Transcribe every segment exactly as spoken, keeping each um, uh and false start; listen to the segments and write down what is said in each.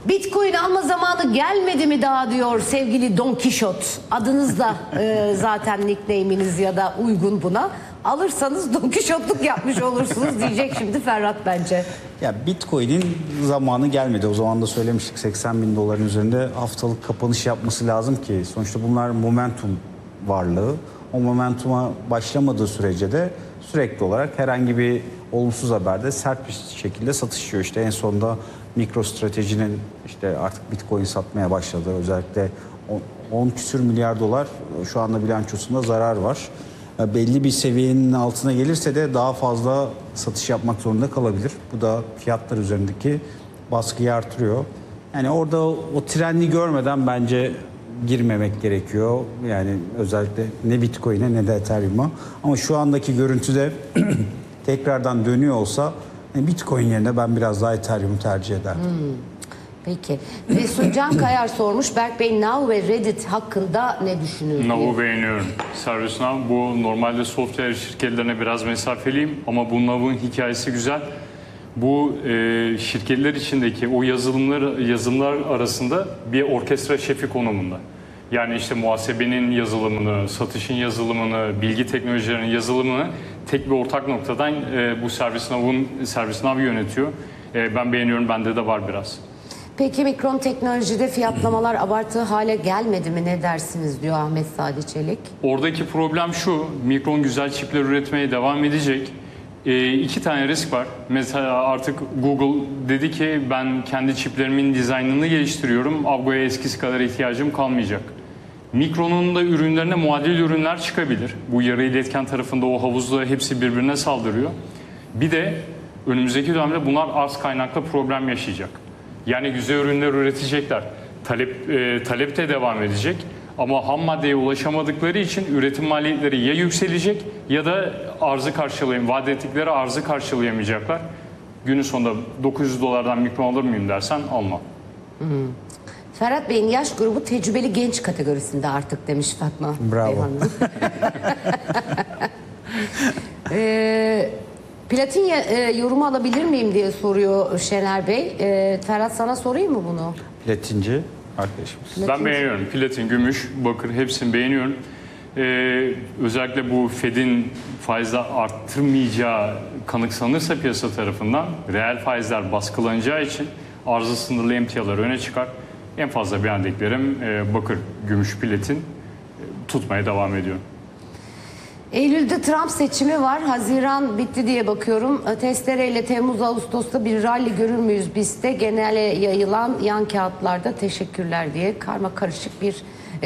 Bitcoin alma zamanı gelmedi mi daha diyor sevgili Don Kişot. Adınız da e, zaten nickname'iniz ya da uygun buna. Alırsanız Don Kişotluk yapmış olursunuz diyecek şimdi Ferhat bence. Ya Bitcoin'in zamanı gelmedi. O zaman da söylemiştik, seksen bin doların üzerinde haftalık kapanış yapması lazım ki. Sonuçta bunlar momentum varlığı. O momentuma başlamadığı sürece de sürekli olarak herhangi bir olumsuz haberde sert bir şekilde satışıyor. İşte en sonunda MicroStrategy'nin işte artık Bitcoin satmaya başladı. Özellikle on küsür milyar dolar şu anda bilançosunda zarar var. Belli bir seviyenin altına gelirse de daha fazla satış yapmak zorunda kalabilir. Bu da fiyatlar üzerindeki baskıyı artırıyor. Yani orada o trendi görmeden bence girmemek gerekiyor. Yani özellikle ne Bitcoin'e ne de Ethereum'a. Ama şu andaki görüntüde tekrardan dönüyor olsa Bitcoin yerine ben biraz daha Ethereum'u tercih ederdim. Hmm. Peki. Mesut Can Kayar sormuş. Berk Bey, Now ve Reddit hakkında ne düşünüyorsunuz? Now'u beğeniyorum. ServiceNow, bu normalde software şirketlerine biraz mesafeliyim ama bu Now'un hikayesi güzel. Bu e, şirketler içindeki o yazılımlar yazılımlar arasında bir orkestra şefi konumunda. Yani işte muhasebenin yazılımını, satışın yazılımını, bilgi teknolojilerinin yazılımını tek bir ortak noktadan e, bu ServiceNow'un ServiceNow yönetiyor. E, ben beğeniyorum, bende de var biraz. Peki Mikron Teknoloji'de fiyatlamalar abartığı hale gelmedi mi, ne dersiniz diyor Ahmet Sadi Çelik. Oradaki problem şu, Mikron güzel çipler üretmeye devam edecek. E, iki tane risk var. Mesela artık Google dedi ki ben kendi çiplerimin dizaynını geliştiriyorum. Avgo'ya eskisi kadar ihtiyacım kalmayacak. Mikron'un da ürünlerine muadil ürünler çıkabilir. Bu yarı iletken tarafında o havuzda hepsi birbirine saldırıyor. Bir de önümüzdeki dönemde bunlar arz kaynaklı problem yaşayacak. Yani güzel ürünler üretecekler. Talep, e, talep de devam edecek. Ama ham maddeye ulaşamadıkları için üretim maliyetleri ya yükselecek ya da arzı karşılayam, vaat ettikleri arzı karşılayamayacaklar. Günün sonunda dokuz yüz dolardan Mikron alır mıyım dersen almam. Hmm. Ferhat Bey'in yaş grubu tecrübeli genç kategorisinde artık demiş Fatma. Bravo. ee, Platin e, yorumu alabilir miyim diye soruyor Şener Bey. E, Ferhat, sana sorayım mı bunu? Platinci arkadaşımız. Platin. Ben beğeniyorum. Platin, gümüş, bakır hepsini beğeniyorum. Ee, özellikle bu Fed'in faizle arttırmayacağı kanıksanırsa piyasa tarafından reel faizler baskılanacağı için arzı sınırlı emtialar öne çıkar. En fazla beğendiklerim e, bakır, gümüş, platin, e, tutmaya devam ediyorum. Eylül'de Trump seçimi var. Haziran bitti diye bakıyorum. Testereyle Temmuz Ağustos'ta bir rally görür müyüz biz de? Genele yayılan yan kağıtlarda teşekkürler diye karma karışık bir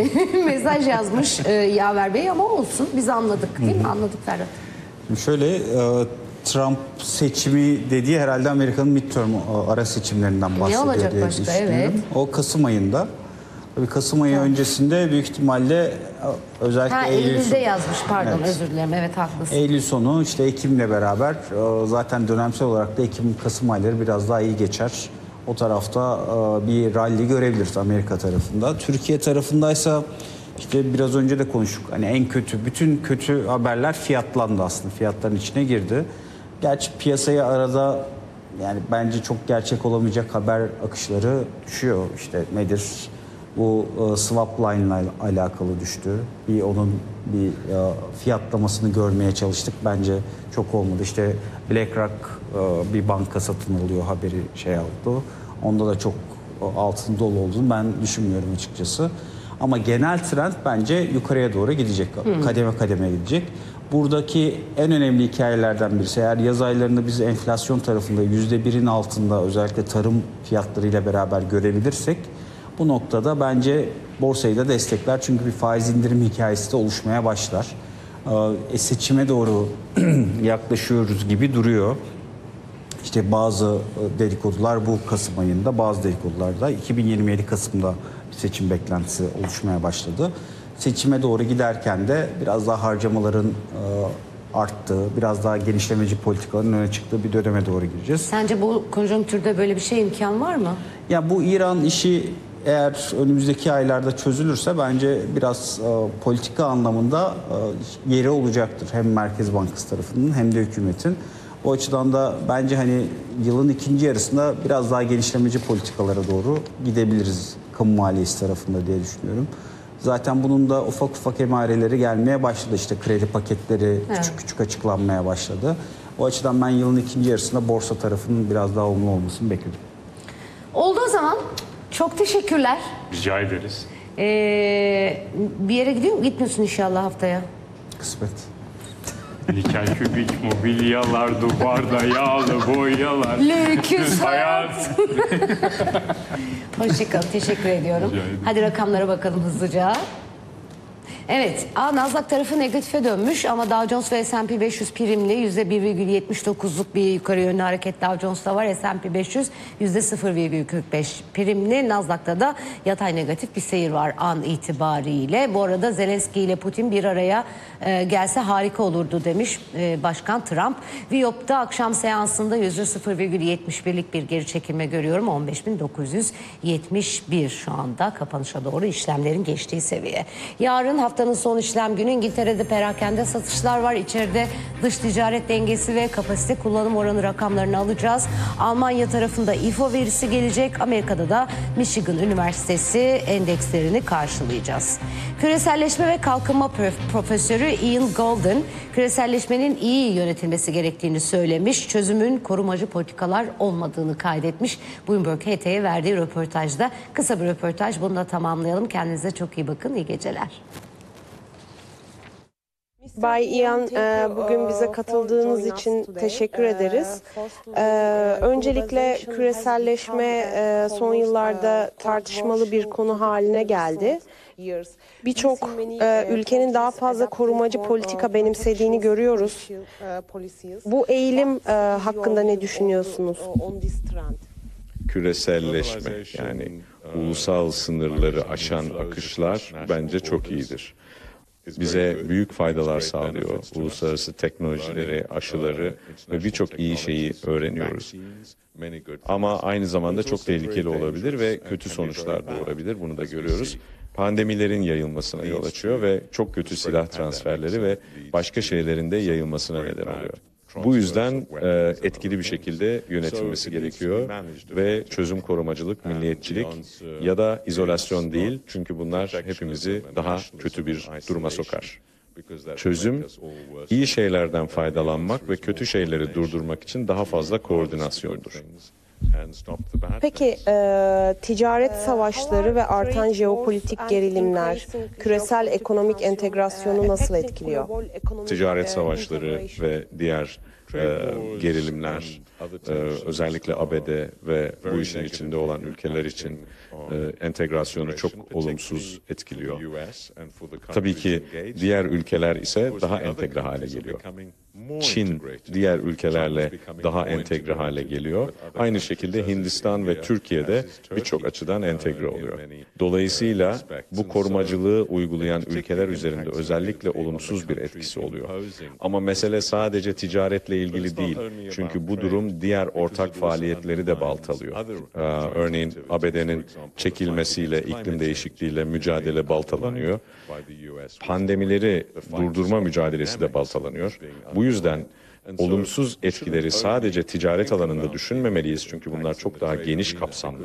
mesaj yazmış e, Yaver Bey, ama olsun, biz anladık değil mi? Anladık Ferhat. Şöyle, e, Trump seçimi dediği herhalde Amerika'nın midterm ara seçimlerinden bahsediyor ne olacak diye başka? düşünüyorum. Evet. O Kasım ayında. Tabii Kasım ayı evet. öncesinde büyük ihtimalle özellikle ha, Eylül Eylül'de sonu, yazmış, pardon evet. özür dilerim, evet haklısın. Eylül sonu işte Ekim'le beraber zaten dönemsel olarak da Ekim-Kasım ayları biraz daha iyi geçer. O tarafta bir rally görebiliriz Amerika tarafında. Türkiye tarafındaysa işte biraz önce de konuştuk. Hani en kötü, bütün kötü haberler fiyatlandı aslında. Fiyatların içine girdi. Gerçi piyasaya arada yani bence çok gerçek olamayacak haber akışları düşüyor. İşte nedir? Bu e, swap line ile alakalı düştü. Bir onun bir e, fiyatlamasını görmeye çalıştık. Bence çok olmadı. İşte BlackRock e, bir banka satın alıyor haberi şey oldu. Onda da çok e, altın dolu olduğunu ben düşünmüyorum açıkçası. Ama genel trend bence yukarıya doğru gidecek. Hmm. Kademe kademe gidecek. Buradaki en önemli hikayelerden birisi, eğer yaz aylarında biz enflasyon tarafında yüzde birin altında özellikle tarım fiyatlarıyla beraber görebilirsek, bu noktada bence borsayı da destekler. Çünkü bir faiz indirim hikayesi de oluşmaya başlar. E, seçime doğru yaklaşıyoruz gibi duruyor. İşte bazı dedikodular bu Kasım ayında, bazı dedikodular da iki bin yirmi yedi Kasım'da bir seçim beklentisi oluşmaya başladı. Seçime doğru giderken de biraz daha harcamaların e, arttığı, biraz daha genişlemeci politikaların öne çıktığı bir döneme doğru gireceğiz. Sence bu konjonktürde böyle bir şey imkan var mı? Ya bu İran işi eğer önümüzdeki aylarda çözülürse bence biraz e, politika anlamında e, yeri olacaktır. Hem Merkez Bankası tarafının hem de hükümetin. O açıdan da bence hani yılın ikinci yarısında biraz daha genişlemeci politikalara doğru gidebiliriz kamu maliyesi tarafında diye düşünüyorum. Zaten bunun da ufak ufak emareleri gelmeye başladı. İşte kredi paketleri küçük küçük açıklanmaya başladı. O açıdan ben yılın ikinci yarısında borsa tarafının biraz daha olumlu olmasını bekliyorum. Oldu o zaman. Çok teşekkürler. Rica ederiz. Ee, bir yere gidiyor mu? Gitmiyorsun inşallah haftaya. Kısmet. Nikel kübik mobilyalar, duvarda yağlı boyalar. Lüküs hayat. Hoşçakalın. Teşekkür ediyorum. Rica ederim. Hadi rakamlara bakalım hızlıca. Evet, Aa, Nasdaq tarafı negatife dönmüş ama Dow Jones ve S and P beş yüz primli yüzde bir virgül yetmiş dokuzluk bir yukarı yönlü hareket Dow Jones'ta var. S and P beş yüz yüzde sıfır virgül kırk beş primli. Nasdaq'ta da yatay negatif bir seyir var an itibariyle. Bu arada Zelenski ile Putin bir araya e, gelse harika olurdu demiş e, Başkan Trump. Viyop'ta akşam seansında yüzde sıfır virgül yetmiş birlik bir geri çekilme görüyorum. on beş bin dokuz yüz yetmiş bir şu anda kapanışa doğru işlemlerin geçtiği seviye. Yarın hafta Haftanın son işlem günü İngiltere'de perakende satışlar var. İçeride dış ticaret dengesi ve kapasite kullanım oranı rakamlarını alacağız. Almanya tarafında İ F O verisi gelecek. Amerika'da da Michigan Üniversitesi endekslerini karşılayacağız. Küreselleşme ve kalkınma profesörü Ian Golden, küreselleşmenin iyi yönetilmesi gerektiğini söylemiş. Çözümün korumacı politikalar olmadığını kaydetmiş. Bloomberg H T'ye verdiği röportajda. Kısa bir röportaj, bunu da tamamlayalım. Kendinize çok iyi bakın. İyi geceler. Bay Ian, e, bugün bize katıldığınız için teşekkür ederiz. E, Öncelikle küreselleşme e, son yıllarda tartışmalı bir konu haline geldi. Birçok e, ülkenin daha fazla korumacı politika benimsediğini görüyoruz. Bu eğilim e, hakkında ne düşünüyorsunuz? Küreselleşme, yani ulusal sınırları aşan akışlar bence çok iyidir. Bize büyük faydalar sağlıyor. Uluslararası teknolojileri, aşıları ve birçok iyi şeyi öğreniyoruz. Ama aynı zamanda çok tehlikeli olabilir ve kötü sonuçlar doğurabilir. Bunu da görüyoruz. Pandemilerin yayılmasına yol açıyor ve çok kötü silah transferleri ve başka şeylerin de yayılmasına neden oluyor. Bu yüzden e, etkili bir şekilde yönetilmesi gerekiyor ve çözüm korumacılık, milliyetçilik ya da izolasyon değil, çünkü bunlar hepimizi daha kötü bir duruma sokar. Çözüm, iyi şeylerden faydalanmak ve kötü şeyleri durdurmak için daha fazla koordinasyondur. Peki e, ticaret savaşları ve artan jeopolitik gerilimler küresel ekonomik entegrasyonu nasıl etkiliyor? Ticaret savaşları ve diğer e, gerilimler, e, özellikle A B D ve bu işin içinde olan ülkeler için e, entegrasyonu çok olumsuz etkiliyor. Tabii ki diğer ülkeler ise daha entegre hale geliyor. Çin diğer ülkelerle daha entegre hale geliyor. Aynı şekilde Hindistan ve Türkiye'de birçok açıdan entegre oluyor. Dolayısıyla bu korumacılığı uygulayan ülkeler üzerinde özellikle olumsuz bir etkisi oluyor. Ama mesele sadece ticaretle ilgili değil. Çünkü bu durum diğer ortak faaliyetleri de baltalıyor. Ee, örneğin A B D'nin çekilmesiyle, iklim değişikliğiyle mücadele baltalanıyor. Pandemileri durdurma mücadelesi de baltalanıyor. Bu yüzden olumsuz etkileri sadece ticaret alanında düşünmemeliyiz, çünkü bunlar çok daha geniş kapsamlı.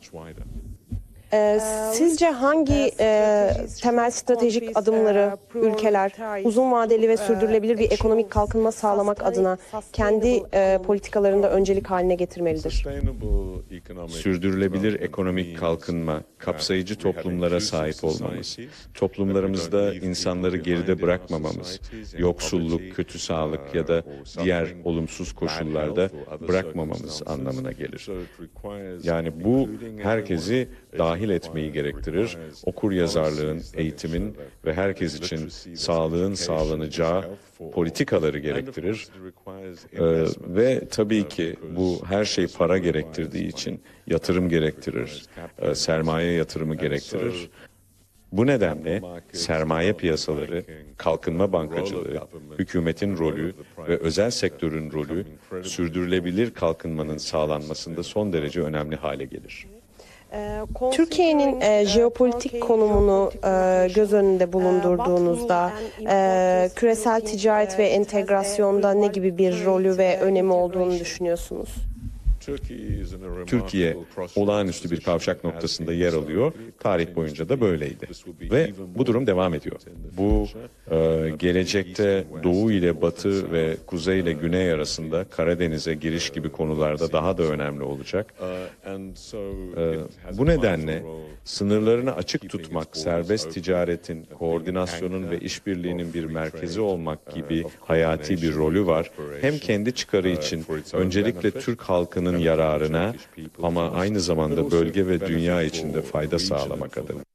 Ee, sizce hangi e, temel stratejik adımları ülkeler uzun vadeli ve sürdürülebilir bir ekonomik kalkınma sağlamak adına kendi e, politikalarında öncelik haline getirmelidir? Sürdürülebilir ekonomik kalkınma, kapsayıcı toplumlara sahip olmamız, toplumlarımızda insanları geride bırakmamamız, yoksulluk, kötü sağlık ya da diğer olumsuz koşullarda bırakmamamız anlamına gelir. Yani bu herkesi dahil etmeyi gerektirir. Okuryazarlığın, eğitimin ve herkes için sağlığın sağlanacağı politikaları gerektirir. Ee, ve tabii ki bu her şey para gerektirdiği için yatırım gerektirir, e, sermaye yatırımı gerektirir. Bu nedenle sermaye piyasaları, kalkınma bankacılığı, hükümetin rolü ve özel sektörün rolü sürdürülebilir kalkınmanın sağlanmasında son derece önemli hale gelir. Türkiye'nin e, jeopolitik konumunu e, göz önünde bulundurduğunuzda e, küresel ticaret ve entegrasyonda ne gibi bir rolü ve önemi olduğunu düşünüyorsunuz? Türkiye olağanüstü bir kavşak noktasında yer alıyor. Tarih boyunca da böyleydi. Ve bu durum devam ediyor. Bu e, gelecekte Doğu ile Batı ve Kuzey ile Güney arasında Karadeniz'e giriş gibi konularda daha da önemli olacak. E, bu nedenle sınırlarını açık tutmak, serbest ticaretin, koordinasyonun ve işbirliğinin bir merkezi olmak gibi hayati bir rolü var. Hem kendi çıkarı için öncelikle Türk halkının yararına ama aynı zamanda bölge ve dünya için de fayda sağlamak adına.